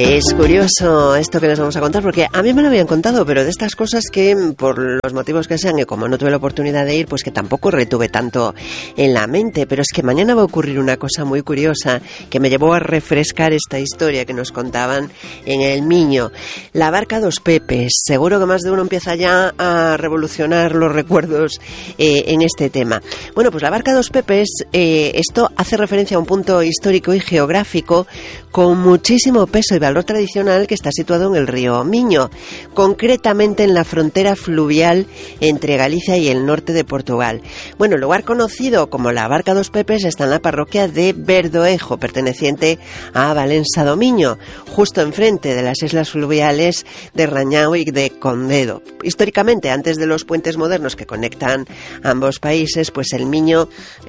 Es curioso esto que les vamos a contar, porque a mí me lo habían contado, pero de estas cosas que, por los motivos que sean, y como no tuve la oportunidad de ir, pues que tampoco retuve tanto en la mente. Pero es que mañana va a ocurrir una cosa muy curiosa que me llevó a refrescar esta historia que nos contaban en El Miño. La barca Dos Pepes. Seguro que más de uno empieza ya a revolucionar los recuerdos en este tema. Bueno, pues la barca Dos Pepes, esto hace referencia a un punto histórico y geográfico con muchísimo peso y valor tradicional que está situado en el río Miño, concretamente en la frontera fluvial entre Galicia y el norte de Portugal. Bueno, el lugar conocido como la barca Dos Pepes está en la parroquia de Berdoejo, perteneciente a Valença do Miño, justo enfrente de las islas fluviales de Rañao y de Condedo. Históricamente, antes de los puentes modernos que conectan ambos países, pues el Miño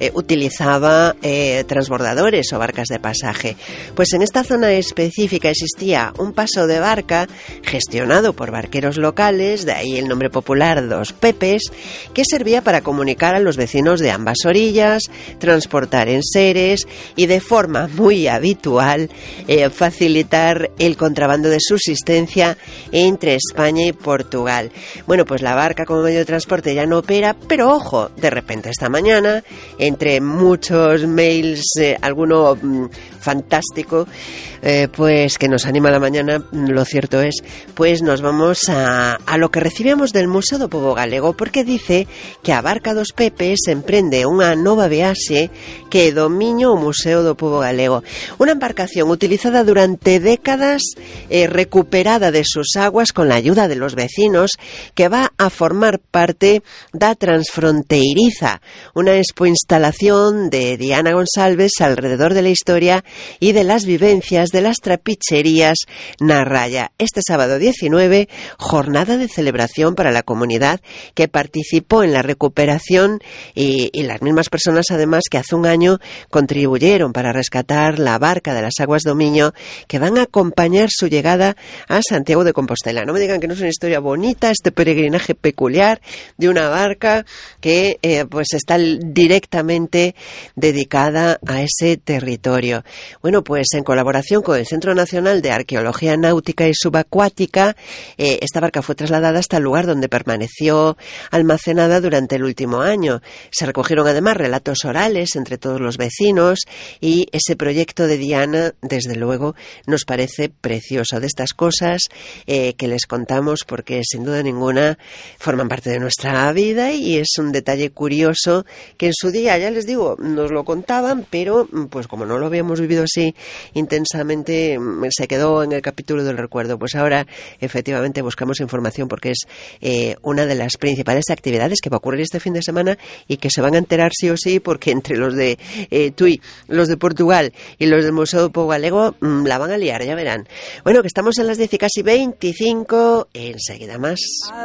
utilizaba transbordadores o barcas de pasaje. Pues en esta zona específica existía un paso de barca gestionado por barqueros locales, de ahí el nombre popular Dos Pepes, que servía para comunicar a los vecinos de ambas orillas, transportar enseres y de forma muy habitual facilitar el contrabando de subsistencia entre España y Portugal. Bueno, pues la barca como medio de transporte ya no opera, pero ojo, de repente esta mañana, entre muchos mails, alguno fantástico, pues que nos anima la mañana, lo cierto es, pues nos vamos a lo que recibimos del Museo do Pobo Galego, porque dice que a barca Dos Pepes emprende unha nova viaxe que do Miño ao Museo do Pobo Galego, unha embarcación utilizada durante décadas, recuperada de sus aguas con la ayuda de los vecinos, que va a formar parte da Transfronteiriza, una expoinstalación de Diana González alrededor de la historia y de las vivencias de las trapicherías na raya. Este sábado 19, jornada de celebración para la comunidad que participó en la recuperación y las mismas personas además que hace un año contribuyeron para rescatar la barca de las aguas do Miño, que van a acompañar su llegada a Santiago de Compostela. No me digan que no es una historia bonita, este peregrinaje peculiar de una barca que pues está directamente dedicada a ese territorio. Bueno, pues en colaboración con el Centro Nacional de Arqueología Náutica y Subacuática, esta barca fue trasladada hasta el lugar donde permaneció almacenada durante el último año. Se recogieron además relatos orales entre todos los vecinos y ese proyecto de Diana, desde luego, nos parece precioso. De estas cosas que les contamos porque sin duda ninguna forman parte de nuestra vida y es un detalle curioso que en su día, ya les digo, nos lo contaban, pero pues como no lo habíamos vivido así intensamente, se quedó en el capítulo del recuerdo. Pues ahora efectivamente buscamos información porque es una de las principales actividades que va a ocurrir este fin de semana y que se van a enterar sí o sí, porque entre los de Tui, los de Portugal y los del Museo do Pobo Galego la van a liar, ya verán. Bueno, que estamos en las 10 y casi 25, enseguida más.